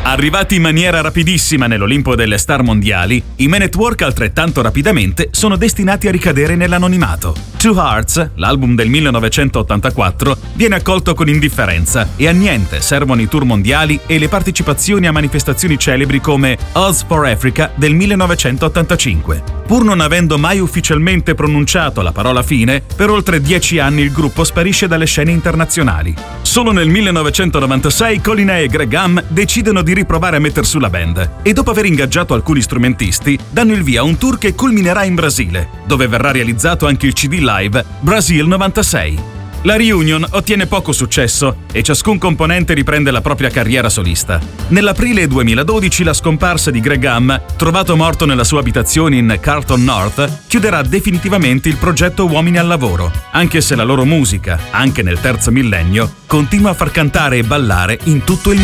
Arrivati in maniera rapidissima nell'Olimpo delle star mondiali, i Men at Work altrettanto rapidamente sono destinati a ricadere nell'anonimato. Two Hearts, l'album del 1984, viene accolto con indifferenza e a niente servono i tour mondiali e le partecipazioni a manifestazioni celebri come Oz for Africa del 1985. Pur non avendo mai ufficialmente pronunciato la parola fine, per oltre 10 anni il gruppo sparisce dalle scene internazionali. Solo nel 1996 Colin e Greg Ham decidono di riprovare a metter su la band e dopo aver ingaggiato alcuni strumentisti danno il via a un tour che culminerà in Brasile, dove verrà realizzato anche il CD live Brasil 96. La reunion ottiene poco successo e ciascun componente riprende la propria carriera solista. Nell'aprile 2012 la scomparsa di Greg Ham, trovato morto nella sua abitazione in Carlton North, chiuderà definitivamente il progetto Uomini al Lavoro, anche se la loro musica, anche nel terzo millennio, continua a far cantare e ballare in tutto il mondo.